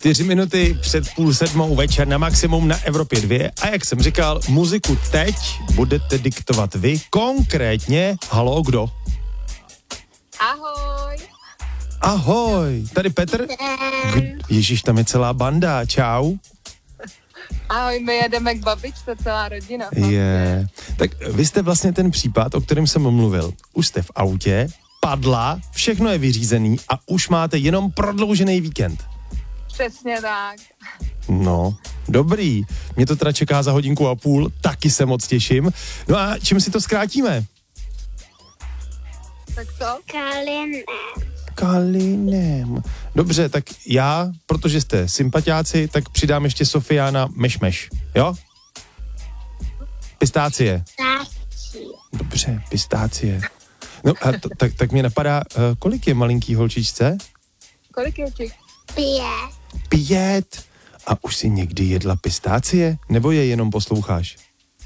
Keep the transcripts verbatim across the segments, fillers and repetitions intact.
Čtyři minuty před půl sedmou večer na Maximum na Evropě dva a jak jsem říkal, muziku teď budete diktovat vy, konkrétně, halo, kdo? Ahoj. Ahoj, tady Petr? K- Ježíš, tam je celá banda, čau. Ahoj, my jedeme k babičce, celá rodina. Je. Tak vy jste vlastně ten případ, o kterém jsem mluvil. Už jste v autě, padla, všechno je vyřízený a už máte jenom prodloužený víkend. Přesně tak. No, dobrý. Mě to teda čeká za hodinku a půl, taky se moc těším. No a čím si to zkrátíme? Tak co? Kalinem. Kalinem. Dobře, tak já, protože jste sympatiáci, tak přidám ještě Sofiána Mešmeš, jo? Pistácie. Táčí. Dobře, pistácie. No a t- tak, tak mě napadá, uh, kolik je malinký holčičce? Kolik je těch? Pět. Pět. A už si někdy jedla pistácie? Nebo je jenom posloucháš?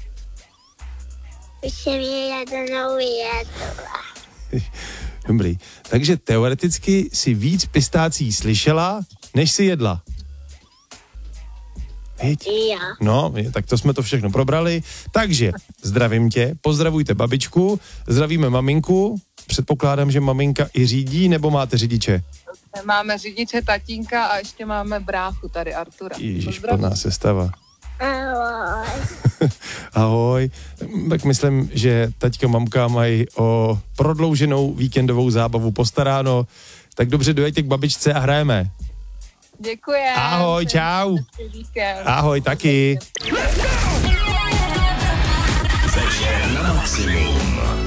Už jsem je jednou jedla. Dobrý. Takže teoreticky si víc pistácií slyšela, než si jedla. Hejď. Jo. No, tak to jsme to všechno probrali. Takže zdravím tě, pozdravujte babičku, zdravíme maminku. Předpokládám, že maminka i řídí, nebo máte řidiče? Máme řidiče, tatínka a ještě máme bráchu tady, Artura. Ježíš, plná sestava. Ahoj. Ahoj. Tak myslím, že taťka, mamka mají o prodlouženou víkendovou zábavu postaráno. Tak dobře, dojeďte k babičce a hrajeme. Děkujem. Ahoj, čau. Víkend. Ahoj, taky. Večer na Maximum.